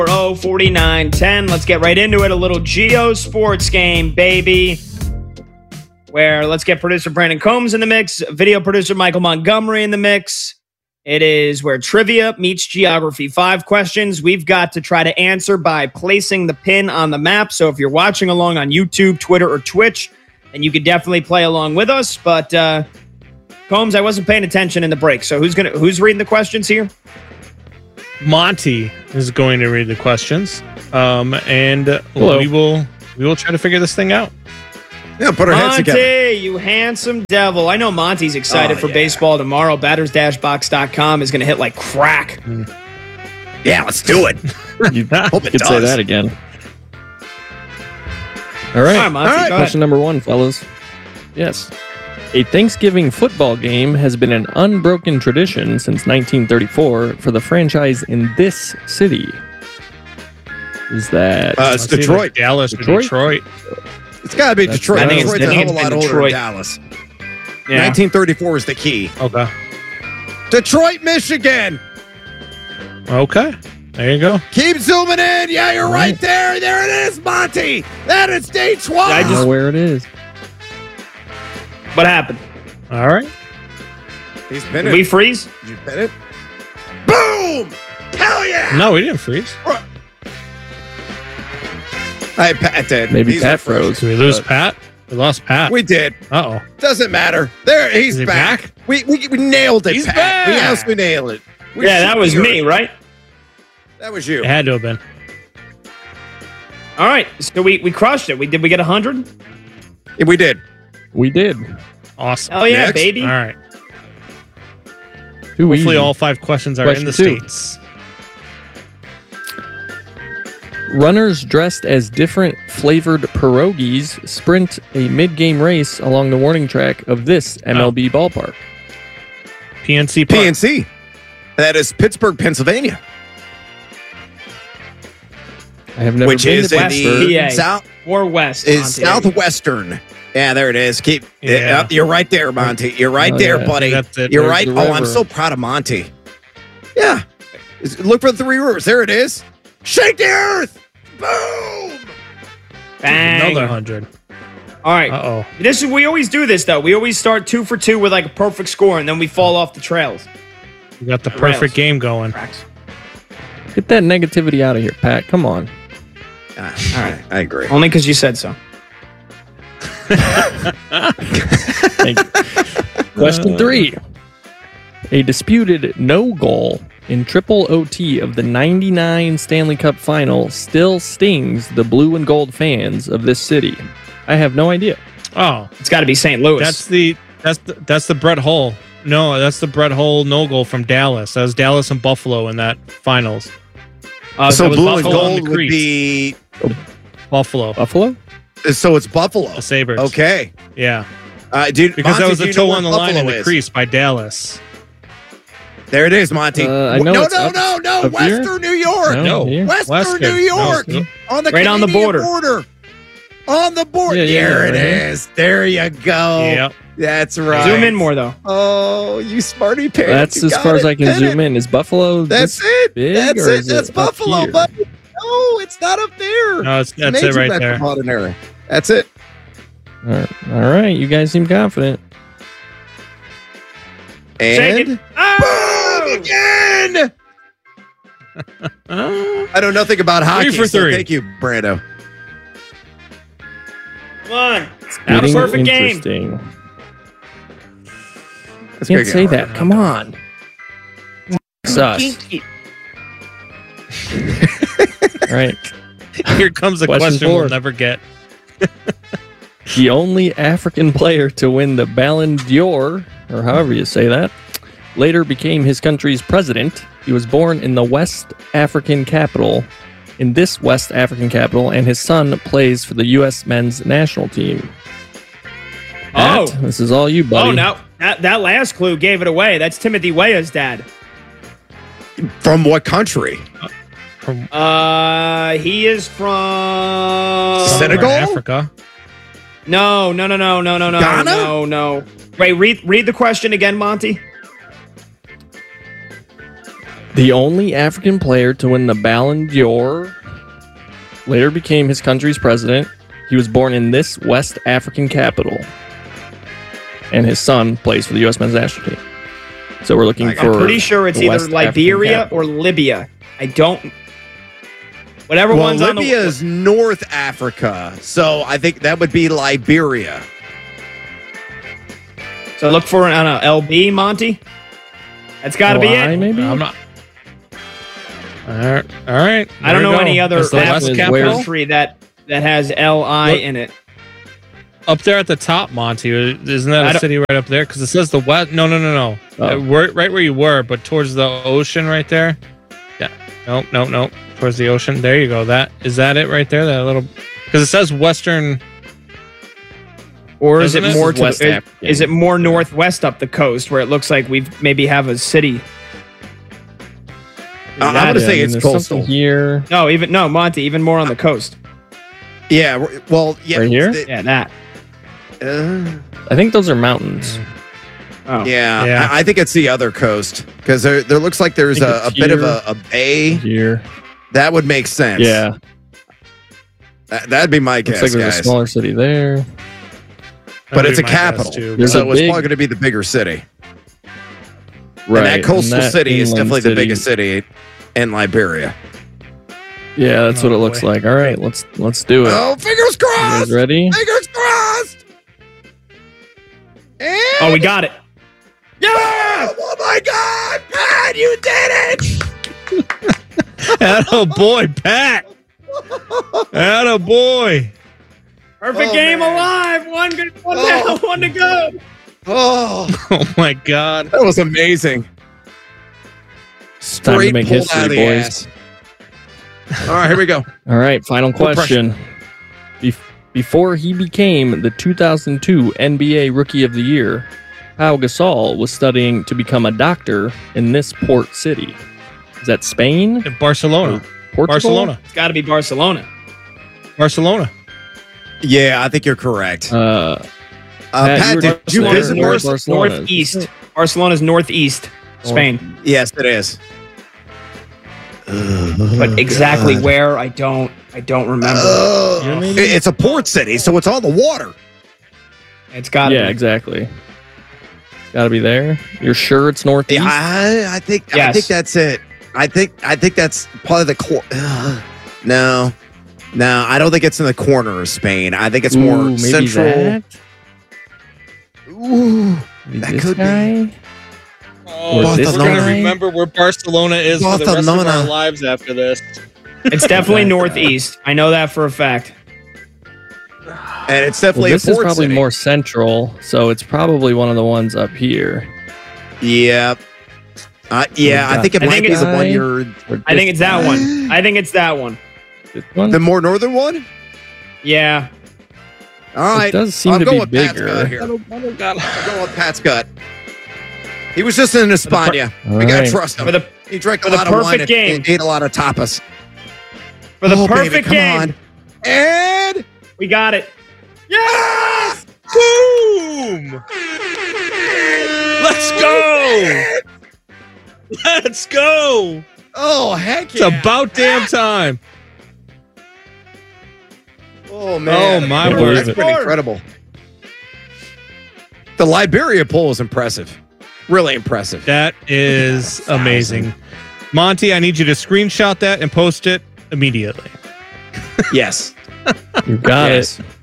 4910. Let's get right into it. A little Geo Sports game, baby. Where let's get producer Brandon Combs in the mix, video producer Michael Montgomery in the mix. It is where trivia meets geography. 5 questions we've got to try to answer by placing the pin on the map. So if you're watching along on YouTube, Twitter, or Twitch, then you could definitely play along with us. But Combs, I wasn't paying attention in the break. So who's reading the questions here? Monty is going to read the questions, and we will try to figure this thing out. Yeah, put our heads together. Monty, you handsome devil. I know Monty's excited for baseball tomorrow. Batters-box.com is going to hit like crack. Yeah, let's do it. You could say that again. All right. Monty, Question number 1, fellas. Yes. A Thanksgiving football game has been an unbroken tradition since 1934 for the franchise in this city. Is that... it's Detroit. Dallas, Detroit. It's got to be Detroit. I think Detroit's a hell of a lot older than Dallas. Yeah. 1934 is the key. Okay. Detroit, Michigan. Okay. There you go. Keep zooming in. Yeah, you're right there. There it is, Monty. That is day 12. I know where it is. What happened? All right. He's pinned Did it. we freeze? Did you pin it? Boom! Hell yeah! No, we didn't freeze. Pat did. Maybe He's Pat our first. froze. Did we lose Pat? We lost Pat. We did. Uh-oh. Doesn't matter. There, he's Is he back. We nailed it, He's Pat. back. We nailed it. Yeah, that was me, right? That was you. It had to have been. All right. So we crushed it. Did we get 100? Yeah, we did. We did. Awesome. Oh, yeah, Next. baby. All right. Too Hopefully easy. all 5 questions are in the Question 2. States. Runners dressed as different flavored pierogies sprint a mid-game race along the warning track of this MLB ballpark. PNC Park. PNC. That is Pittsburgh, Pennsylvania. I have never Which been is to in Pittsburgh. the PA. south. Or west. Is Monty. southwestern. Yeah, there it is. Keep. Yeah. You're right there, Monty. You're right Oh, there, yeah. buddy. That's it. You're There's right. the Oh, I'm river. so proud of Monty. Yeah. Look for the 3 rivers. There it is. Shake the earth. Boom. Bang. Another 100. All right. Uh-oh. We always do this, though. We always start 2 for 2 with like a perfect score, and then we fall off the trails. We got the Rails. perfect game going. Cracks. Get that negativity out of here, Pat. Come on. All right. I agree. Only because you said so. Thank you. Question 3. A disputed no goal in triple OT of the 99 Stanley Cup final still stings the blue and gold fans of this city. I have no idea. Oh, It's got to be St. Louis. that's the Brett Hull. No, that's the Brett Hull no goal from Dallas. That was Dallas and Buffalo in that finals. So that was blue and Buffalo on gold the would crease. be. Buffalo. Buffalo? So it's Buffalo. The Sabres. Okay. Yeah. Dude, Because Monty, that was do a you toe know on the where line in Buffalo the is? crease by Dallas. There it is, Monty. I know no, it's up no. up here. Western New York. No, here. Western Western. New York. No. On the Right on the Canadian border. On the border. Yeah, there it right here. is. There you go. Yep. That's right. Zoom in more, though. Oh, you smarty pants. That's You as got far as it. I can Hit zoom it. in. Is Buffalo That's this it. big? That's or it. is That's up Buffalo, here? buddy. No, it's not up there. No, that's Major it right there. metropolitan area. That's it. All right. You guys seem confident. Shake And it. Oh! boom again. I know nothing about hockey. 3 for so 3. thank you, Brando. Come on. Have a Getting perfect game. interesting. That's Can't good say game. that. Come on. Sus. All right. Here comes a Question question 4. we'll never get. The only African player to win the Ballon d'Or, or however you say that, later became his country's president. He was born in the West African capital, and his son plays for the U.S. men's national team. Oh. Matt, this is all you, buddy. Oh, no. That last clue gave it away. That's Timothy Weah's dad. From what country? He is from Senegal? Africa. No. Ghana? No. Wait, read the question again, Monty. The only African player to win the Ballon d'Or, later became his country's president. He was born in this West African capital. And his son plays for the U.S. men's national team. So we're looking for... I'm pretty sure it's the either West Liberia African or Libya. I don't... Whatever Well, one's on the... Libya is North Africa, so I think that would be Liberia. So look for it on a LB, Monty. That's got to be LI, it. maybe? I'm not. All right. I don't know any other That's the West African capital country that has LI in it. up there at the top, Monty. Isn't I that a don't- city right up there? Because it says the West. No. Oh. Right where you were, but towards the ocean, right there. Yeah. No. Towards the ocean. There you go. Is that it right there? That little. Because it says Western. Or is it Doesn't it? more This is West to African. is it more northwest up the coast where it looks like we maybe have a city? I'm going to That- say and it's there's coastal. something here. No, Monty, even more on the coast. Yeah, well, yeah. Right here? Yeah, that. I think those are mountains. Oh. Yeah. I think it's the other coast because there looks like there's I think a bit of it's a bay. Here. That would make sense. Yeah. That'd be my Looks guess, like there's a guys. smaller city there. But That'd it's a be my guess, capital, too. There's so a it's big- probably going to be the bigger city. Right. And that coastal and that city is inland definitely the city- biggest city in Liberia. Yeah, that's Oh, what it looks boy. like. All right, let's do it. Oh, fingers You crossed! guys ready? Fingers crossed! And Oh, we got it. Yeah! oh my God, Pat, you did it! Atta boy, Pat. Atta boy. Perfect Oh, game man. alive. One good, one Oh. down, one to go. Oh, Oh my God. that was amazing. Time to Straight make pulled out of history, the boys. ass. All right, here we go. All right, final pressure. question. Before he became the 2002 NBA Rookie of the Year, Pau Gasol was studying to become a doctor in this port city. Is that Spain? In Barcelona. Portugal? Barcelona. It's got to be Barcelona. Barcelona. Yeah, I think you're correct. Pat, Pat, you did were you Barcelona. visit Where Barcelona? Barcelona? Northeast. Barcelona's northeast, Spain. Yes, it is. But exactly where, I don't remember. It's a port city, so it's on the water. It's got to Yeah, be. exactly. Got to be there. You're sure it's northeast? Yeah, I think Yes. that's it. I think that's probably the no, I don't think it's in the corner of Spain. I think it's more Ooh, maybe central. that? Ooh, Maybe That this could be. guy? Oh, Or this we're going to guy? remember where Barcelona is for the rest of Barcelona. our lives after this. It's definitely northeast. I know that for a fact. and it's Well, definitely this a is port probably city. more central, so it's probably one of the ones up here. Yeah, yeah. I think it I might think be it's- the one you're Or I think this it's that one. I think it's that one. one? the more northern one. Yeah. All right, It does seem I'm to going be with Pat's bigger. gut here. I'm going with Pat's gut. He was just in España. All We gotta right. trust him. For the He drank a for the lot of wine perfect game. and ate a lot of tapas. for the Oh, baby, perfect come game. on. And We got it. Yes! Boom! Let's go! Let's go! oh heck It's yeah! about damn time. Oh man! Oh, my That's word. That's been incredible. The Liberia poll is impressive. Really impressive. That is amazing. Monty, I need you to screenshot that and post it immediately. Yes. You got Yes. it.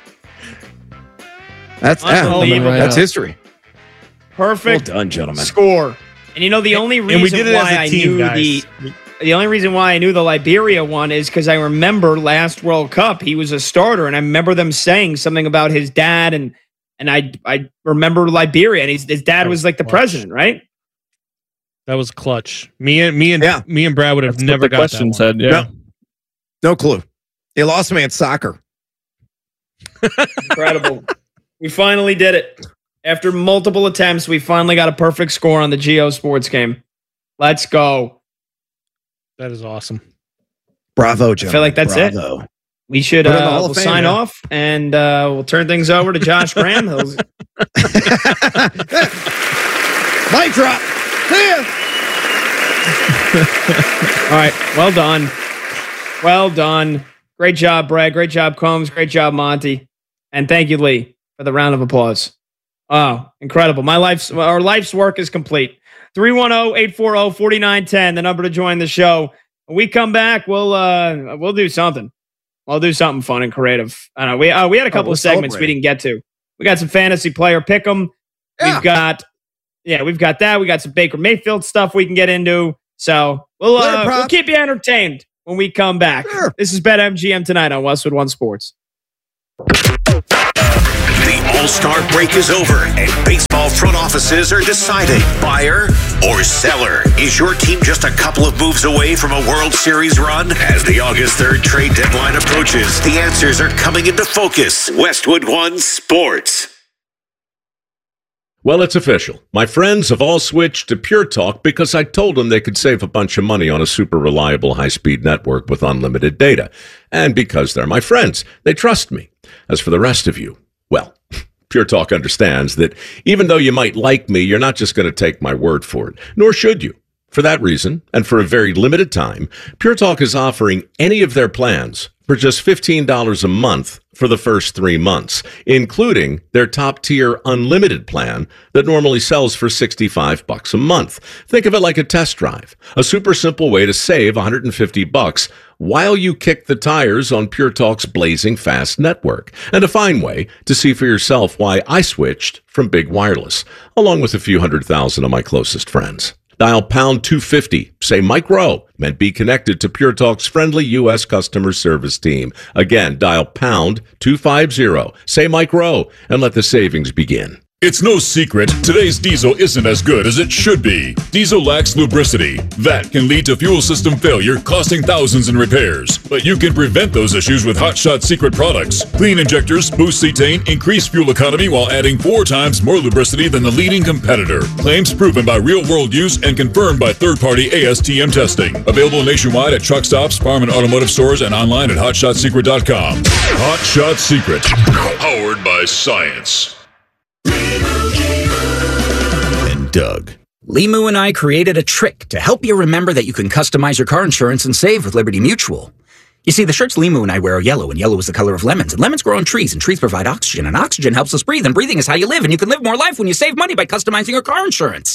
That's Unbelievable. that's history. Well Perfect done, gentlemen. score. And you know the only reason And we did it why as I a team, knew guys. the only reason why I knew the Liberia one is because I remember last World Cup he was a starter, and I remember them saying something about his dad, and I remember Liberia, and his dad That was like the was president, right? That was clutch. Me and Yeah. Brad would have That's never what the got question that one. said. Yeah. No clue. He lost me at soccer. Incredible. We finally did it. After multiple attempts, we finally got a perfect score on the Geo Sports game. Let's go. That is awesome. Bravo, gentlemen. feel like that's it. Bravo. We should Put it in the Hall of we'll Fame, sign yeah. off, and we'll turn things over to Josh Graham. He'll Mic drop. See ya. All right. Well done. Well done. Great job, Brad. Great job, Combs. Great job, Monty. And thank you, Lee, for the round of applause. Oh, incredible. Our life's work is complete. 310-840-4910, the number to join the show. When we come back, we'll do something. We'll do something fun and creative. I don't know. We had a couple of segments we didn't get to. We got some fantasy player pick'em. Yeah. We've got that. We got some Baker Mayfield stuff we can get into. So we'll keep you entertained when we come back. Sure. This is BetMGM tonight on Westwood One Sports. The All-Star break is over, and baseball front offices are deciding buyer or seller. Is your team just a couple of moves away from a World Series run? As the August 3rd trade deadline approaches, the answers are coming into focus. Westwood One Sports. Well, it's official. My friends have all switched to Pure Talk because I told them they could save a bunch of money on a super reliable high-speed network with unlimited data. And because they're my friends, they trust me. As for the rest of you, well, Pure Talk understands that even though you might like me, you're not just going to take my word for it, nor should you. For that reason, and for a very limited time, Pure Talk is offering any of their plans for just $15 a month for the first 3 months, including their top-tier unlimited plan that normally sells for $65 a month. Think of it like a test drive, a super simple way to save $150 while you kick the tires on Pure Talk's blazing fast network, and a fine way to see for yourself why I switched from Big Wireless, along with a few 100,000 of my closest friends. Dial pound 250, say Mike Rowe, and be connected to Pure Talk's friendly U.S. customer service team. Again, dial pound 250, say Mike Rowe, and let the savings begin. It's no secret, today's diesel isn't as good as it should be. Diesel lacks lubricity. That can lead to fuel system failure, costing thousands in repairs. But you can prevent those issues with Hot Shot Secret products. Clean injectors, boost cetane, increase fuel economy while adding 4 times more lubricity than the leading competitor. Claims proven by real-world use and confirmed by third-party ASTM testing. Available nationwide at truck stops, farm and automotive stores, and online at hotshotsecret.com. Hot Shot Secret. Powered by science. And Doug. Limu and I created a trick to help you remember that you can customize your car insurance and save with Liberty Mutual. You see, the shirts Limu and I wear are yellow, and yellow is the color of lemons. And lemons grow on trees, and trees provide oxygen, and oxygen helps us breathe, and breathing is how you live, and you can live more life when you save money by customizing your car insurance.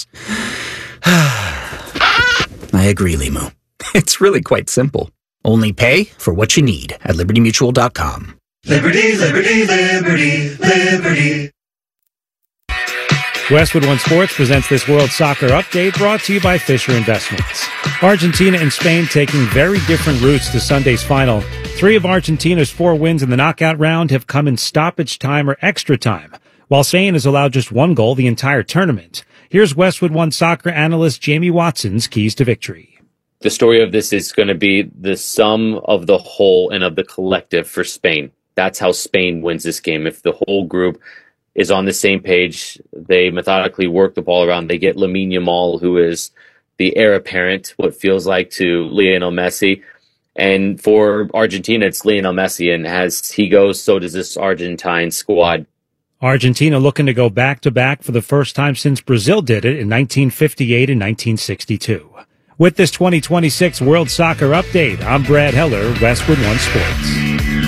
I agree, Limu. It's really quite simple. Only pay for what you need at LibertyMutual.com. Liberty, liberty, liberty, liberty. Westwood One Sports presents this World Soccer Update brought to you by Fisher Investments. Argentina and Spain taking very different routes to Sunday's final. 3 of Argentina's 4 wins in the knockout round have come in stoppage time or extra time, while Spain has allowed just 1 goal the entire tournament. Here's Westwood One soccer analyst Jamie Watson's keys to victory. The story of this is going to be the sum of the whole and of the collective for Spain. That's how Spain wins this game. If the whole group is on the same page, they methodically work the ball around. They get Lamine Yamal, who is the heir apparent, what feels like, to Lionel Messi. And for Argentina, it's Lionel Messi. And as he goes, so does this Argentine squad. Argentina looking to go back-to-back for the first time since Brazil did it in 1958 and 1962. With this 2026 World Soccer Update, I'm Brad Heller, Westwood One Sports.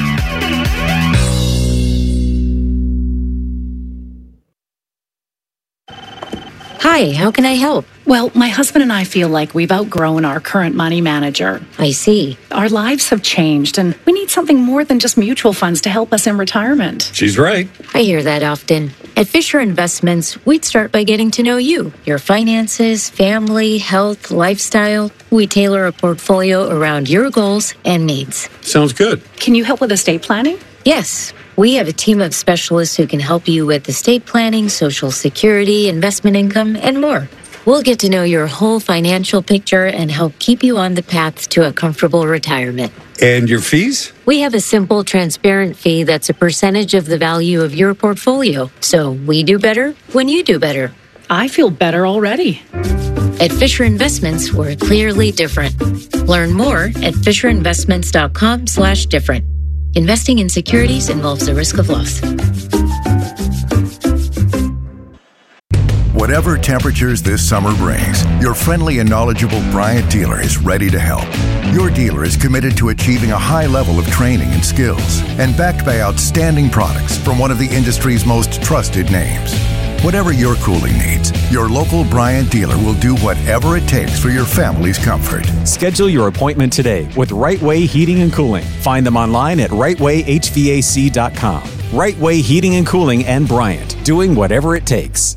Hi, how can I help? Well, my husband and I feel like we've outgrown our current money manager. I see. Our lives have changed, and we need something more than just mutual funds to help us in retirement. She's right. I hear that often. At Fisher Investments, we'd start by getting to know you, your finances, family, health, lifestyle. We tailor a portfolio around your goals and needs. Sounds good. Can you help with estate planning? Yes. We have a team of specialists who can help you with estate planning, Social Security, investment income, and more. We'll get to know your whole financial picture and help keep you on the path to a comfortable retirement. And your fees? We have a simple, transparent fee that's a percentage of the value of your portfolio. So we do better when you do better. I feel better already. At Fisher Investments, we're clearly different. Learn more at FisherInvestments.com/different. Investing in securities involves the risk of loss. Whatever temperatures this summer brings, your friendly and knowledgeable Bryant dealer is ready to help. Your dealer is committed to achieving a high level of training and skills and backed by outstanding products from one of the industry's most trusted names. Whatever your cooling needs, your local Bryant dealer will do whatever it takes for your family's comfort. Schedule your appointment today with Right Way Heating and Cooling. Find them online at rightwayhvac.com. Right Way Heating and Cooling and Bryant, doing whatever it takes.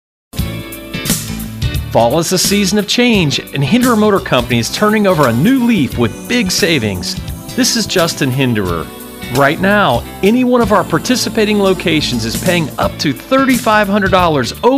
Fall is a season of change, and Hinderer Motor Company is turning over a new leaf with big savings. This is Justin Hinderer. Right now, any one of our participating locations is paying up to $3,500 over